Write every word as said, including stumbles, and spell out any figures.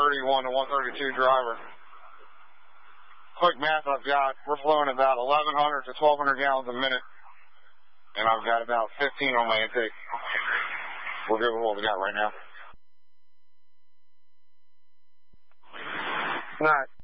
thirty-one to one thirty-two driver. Quick math I've got, we're flowing about eleven hundred to twelve hundred gallons a minute, and I've got about fifteen on my intake. We're good with what we got right now. All right.